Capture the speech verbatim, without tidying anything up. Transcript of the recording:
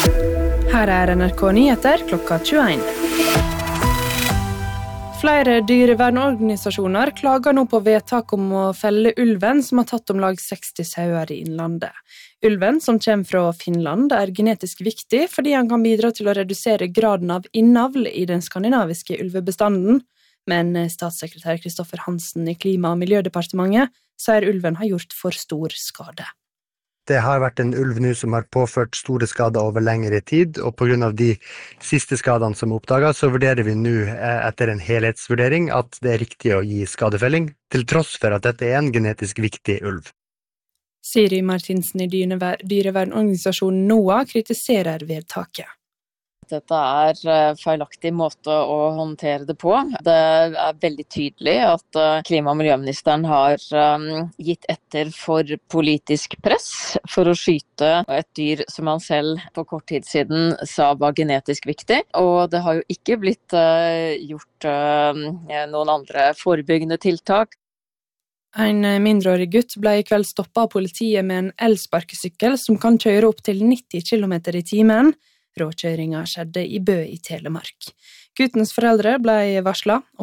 Her er N R K Nyheter klokka tjueen. Flere dyrevernorganisasjoner klager nå på vedtak om å felle ulven som har tatt om lag seksti sauer i innlandet. Ulven, som kommer fra Finland, er genetisk viktig fordi han kan bidra til å redusere graden av innavl i den skandinaviske ulvebestanden, men statssekretær Kristoffer Hansen i Klima- og miljødepartementet sier ulven har gjort for stor skade. Det har vært en ulv nå som har påført store skader over lengre tid, og på grunn av de siste skadene som er oppdaget, så vurderer vi nå etter en helhetsvurdering at det er riktig å gi skadefelling, til tross for at dette er en genetisk viktig ulv. Siri Martinsen i dyrevernorganisasjonen NOAH kritiserer vedtaket. Dette er en feilaktig måte å håndtere det på. Det er veldig tydelig at klima- og miljøministeren har gitt etter for politisk press for å skyte et dyr som han selv på kort tid siden sa var genetisk viktig. Og det har jo ikke blitt gjort noen andre forebyggende tiltak. En mindreårig gutt ble i kveld stoppet av politiet med en elsparkesykkel som kan kjøre opp til nitti kilometer i timen. Råkjøringa skjedde i Bø i Telemark. Guttens foreldre ble varslet, og